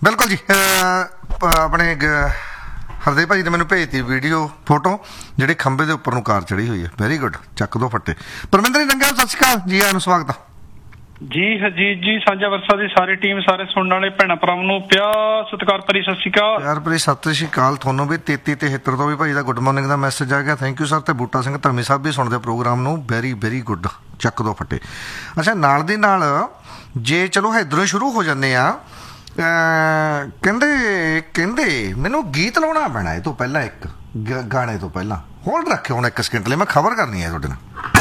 ਬਿਲਕੁਲ ਜੀ। ਆਪਣੇ ਹਰਦੇਵ ਭਾਜੀ ਨੇ ਮੈਨੂੰ ਭੇਜਤੀ ਵੀਡੀਓ ਫੋਟੋ ਜਿਹੜੀ ਖੰਭੇ ਦੇ ਉੱਪਰ ਨੂੰ ਕਾਰ ਚੜੀ ਹੋਈ ਹੈ। ਵੈਰੀ ਗੁੱਡ, ਚੱਕ ਦੋ ਫੱਟੇ। ਪਰਮਿੰਦਰ ਜੀ ਰੰਗਾ, ਸਤਿ ਸ਼੍ਰੀ ਅਕਾਲ ਜੀ, ਆਇਆਂ ਨੂੰ ਸਵਾਗਤ ਆ ਜੀ। ਹਰਜੀਤ ਜੀ, ਸਾਂਝਾ ਵਰਸਾ ਦੀ ਸਾਰੀ ਟੀਮ, ਸਾਰੇ ਸੁਣਨ ਵਾਲੇ ਭੈਣਾਂ ਭਰਾਵਾਂ ਨੂੰ ਪਿਆਰ ਸਤਿਕਾਰ ਭਰੀ ਸਤਿ ਸ਼੍ਰੀ ਅਕਾਲ। ਪਿਆਰ ਭਰੀ ਸਤਿ ਸ਼੍ਰੀ ਅਕਾਲ ਤੁਹਾਨੂੰ ਵੀ। 3373 ਤੋਂ ਵੀ ਭਾਈ ਦਾ ਗੁੱਡ ਮਾਰਨਿੰਗ ਦਾ ਮੈਸੇਜ ਆ ਗਿਆ, ਥੈਂਕ ਯੂ ਸਰ। ਤੇ ਬੂਟਾ ਸਿੰਘ ਧਰਮੀ ਸਾਹਿਬ ਵੀ ਸੁਣਦੇ ਪ੍ਰੋਗਰਾਮ ਨੂੰ, ਵੈਰੀ ਵੈਰੀ ਗੁੱਡ, ਚੱਕ ਦੋ ਫੱਟੇ। ਅੱਛਾ, ਨਾਲ ਦੀ ਨਾਲ ਜੇ ਚਲੋ ਇੱਧਰੋਂ ਸ਼ੁਰੂ ਹੋ ਜਾਂਦੇ ਆ, ਕਹਿੰਦੇ ਮੈਨੂੰ ਗੀਤ ਲਾਉਣਾ ਪੈਣਾ ਇਹ ਤੋਂ ਪਹਿਲਾਂ, ਇੱਕ ਗਾਣੇ ਤੋਂ ਪਹਿਲਾਂ। ਹੋਲਡ ਰੱਖਿਓ ਹੁਣ 1 ਸਕਿੰਟ ਲਈ, ਮੈਂ ਖਬਰ ਕਰਨੀ ਹੈ ਤੁਹਾਡੇ ਨਾਲ।